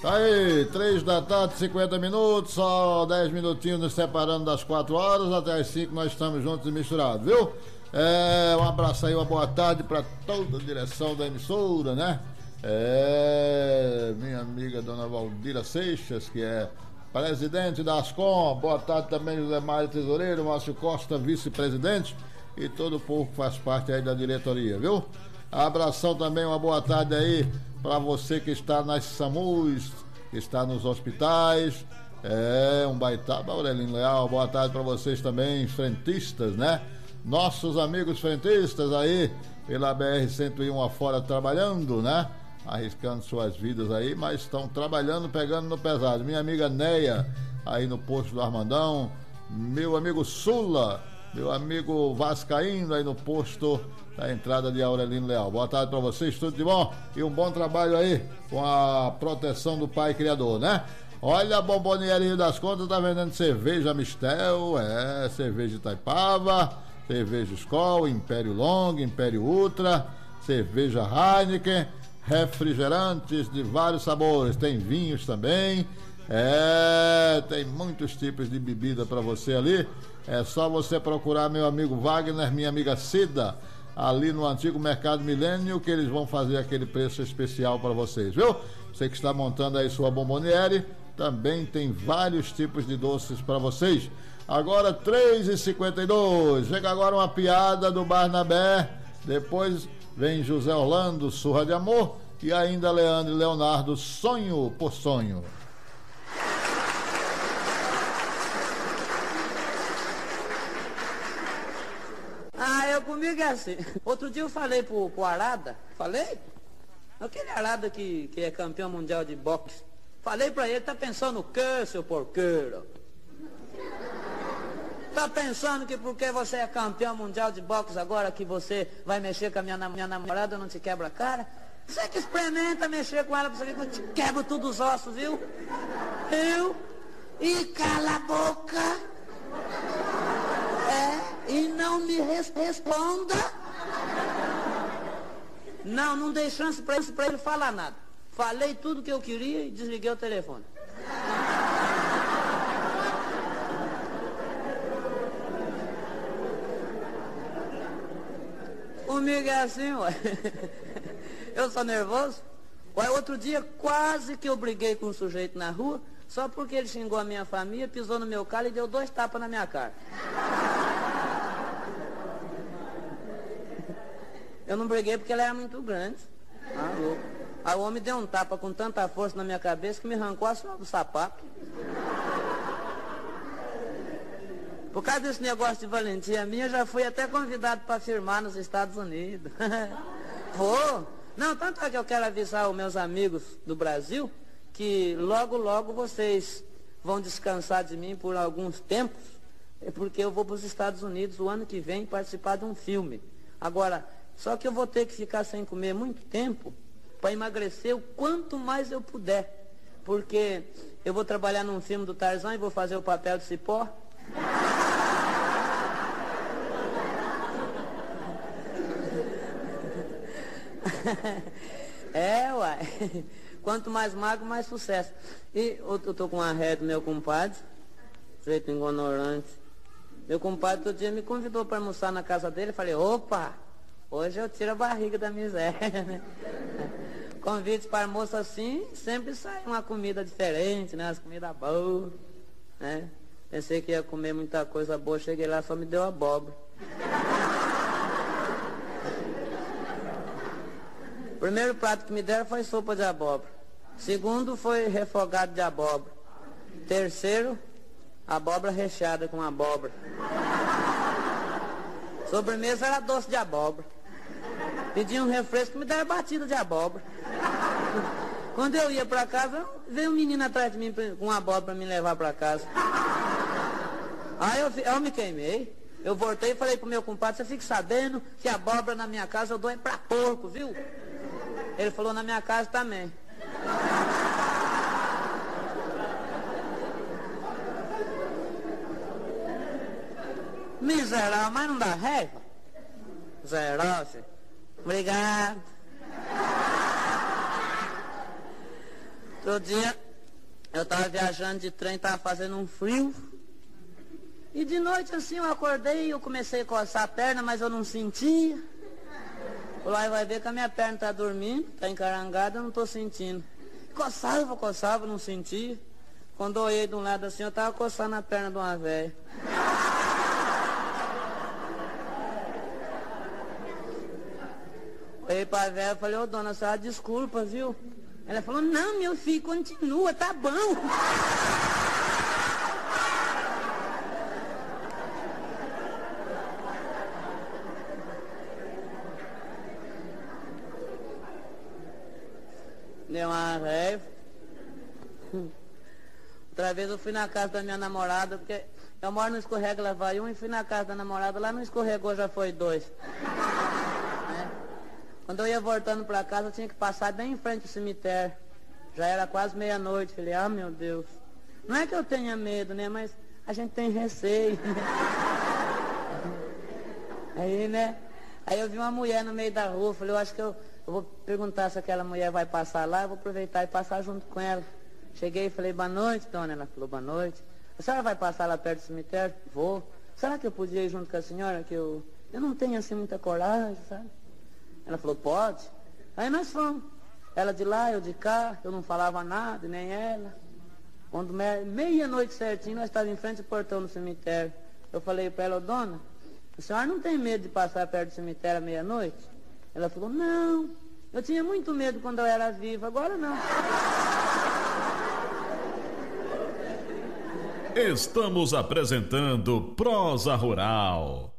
Tá aí, 3 da tarde, 50 minutos, só 10 minutinhos nos separando das 4 horas, até as 5 nós estamos juntos e misturados, viu? Um abraço aí, uma boa tarde para toda a direção da emissora, né? Minha amiga dona Valdira Seixas, que é presidente da Ascom, boa tarde também José Mário Tesoureiro, Márcio Costa, vice-presidente, e todo o povo que faz parte aí da diretoria, viu? Abração também, uma boa tarde aí para você que está nas SAMUs, que está nos hospitais, um baitaba, Aurelino Leal, boa tarde para vocês também, frentistas, né? Nossos amigos frentistas aí, pela BR-101 afora trabalhando, né? Arriscando suas vidas aí, mas estão trabalhando, pegando no pesado. Minha amiga Neia, aí no posto do Armandão, meu amigo Sula, meu amigo Vascaíno aí no posto da entrada de Aurelino Leal. Boa tarde para vocês, tudo de bom? E um bom trabalho aí com a proteção do Pai Criador, né? Olha, a Bomboniere Rio das Contas tá vendendo cerveja Mistel, cerveja Itaipava, cerveja Skol, Império Long, Império Ultra, cerveja Heineken, refrigerantes de vários sabores, tem vinhos também, tem muitos tipos de bebida para você ali. É só você procurar meu amigo Wagner, minha amiga Cida, ali no antigo Mercado Milênio, que eles vão fazer aquele preço especial para vocês, viu? Você que está montando aí sua bomboniere, também tem vários tipos de doces para vocês. Agora 3h52, chega agora uma piada do Barnabé, depois vem José Orlando, Surra de Amor, e ainda Leandro e Leonardo, Sonho por Sonho. Comigo é assim. Outro dia eu falei pro Arada, aquele Arada que é campeão mundial de boxe, falei pra ele, tá pensando o quê, seu porqueiro? Tá pensando que porque você é campeão mundial de boxe agora que você vai mexer com a minha namorada, não te quebra a cara? Você que experimenta mexer com ela pra você ver que eu te quebro tudo os ossos, viu? E cala a boca. E não me responda. Não dei chance pra ele falar nada. Falei tudo que eu queria e desliguei o telefone. Comigo é assim, ué. Eu sou nervoso. Ué, outro dia quase que eu briguei com um sujeito na rua, só porque ele xingou a minha família, pisou no meu carro e deu 2 tapas na minha cara. Eu não briguei porque ela era muito grande. Louco. Aí o homem deu um tapa com tanta força na minha cabeça que me arrancou a sola do sapato. Por causa desse negócio de valentia minha, eu já fui até convidado para firmar nos Estados Unidos. Vou. Não, tanto é que eu quero avisar os meus amigos do Brasil que logo, logo vocês vão descansar de mim por alguns tempos, porque eu vou para os Estados Unidos o ano que vem participar de um filme. Agora, só que eu vou ter que ficar sem comer muito tempo para emagrecer o quanto mais eu puder. Porque eu vou trabalhar num filme do Tarzan e vou fazer o papel de Cipó. Uai. Quanto mais magro, mais sucesso. E eu tô com uma ré do meu compadre, jeito ignorante. Meu compadre todo dia me convidou para almoçar na casa dele. Eu falei, opa, hoje eu tiro a barriga da miséria, né? Convites para almoço assim, sempre sai uma comida diferente, né? As comidas boas, né? Pensei que ia comer muita coisa boa, cheguei lá, só me deu abóbora. O primeiro prato que me deram foi sopa de abóbora. Segundo foi refogado de abóbora. Terceiro, abóbora recheada com abóbora. Sobremesa era doce de abóbora. Pedi um refresco, me deram batida de abóbora. Quando eu ia pra casa, veio um menino atrás de mim com uma abóbora pra me levar pra casa. Aí eu me queimei. Eu voltei e falei pro meu compadre, você fica sabendo que abóbora na minha casa eu dou é pra porco, viu? Ele falou, na minha casa também. Miserável, mas não dá raiva? Zeró, filho. Obrigado. Outro dia, eu tava viajando de trem, tava fazendo um frio. E de noite assim eu acordei e eu comecei a coçar a perna, mas eu não sentia. Lá vai ver que a minha perna tá dormindo, tá encarangada, eu não tô sentindo. Coçava, não sentia. Quando eu olhei de um lado assim, eu tava coçando a perna de uma velha. Olhei pra velha e falei, ô dona, a senhora desculpa, viu? Ela falou, não, meu filho, continua, tá bom. Deu uma raiva. Outra vez eu fui na casa da minha namorada, porque eu moro no Escorrega, lá vai um, e fui na casa da namorada, lá no Escorregou já foi 2. Quando eu ia voltando pra casa, eu tinha que passar bem em frente ao cemitério. Já era quase meia-noite. Falei, ah, meu Deus. Não é que eu tenha medo, né? Mas a gente tem receio. Aí, né? Aí eu vi uma mulher no meio da rua. Falei, eu acho que eu vou perguntar se aquela mulher vai passar lá. Eu vou aproveitar e passar junto com ela. Cheguei e falei, boa noite, dona. Ela falou, boa noite. A senhora vai passar lá perto do cemitério? Vou. Será que eu podia ir junto com a senhora? Que eu não tenho assim muita coragem, sabe? Ela falou, pode. Aí nós fomos. Ela de lá, eu de cá, eu não falava nada, nem ela. Quando meia-noite certinho, nós estávamos em frente ao portão do cemitério. Eu falei para ela, dona, a senhora não tem medo de passar perto do cemitério à meia-noite? Ela falou, não, eu tinha muito medo quando eu era viva, agora não. Estamos apresentando Prosa Rural.